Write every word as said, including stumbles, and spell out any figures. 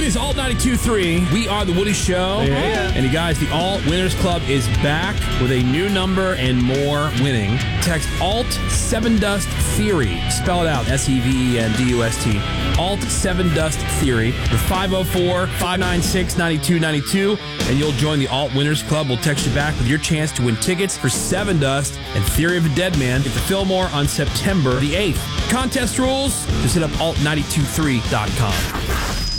is Alt ninety-two point three. We are The Woody Show. Yeah. And you guys, the Alt Winners Club is back with a new number and more winning. Text Alt seven Dust Theory. Spell it out, S E V E N D U S T. Alt seven Dust Theory with five oh four, five nine six, nine two nine two. And you'll join the Alt Winners Club. We'll text you back with your chance to win tickets for Seven Dust and Theory of a Dead Man at the Fillmore on September the eighth. Contest rules, just hit up alt nine two three dot com.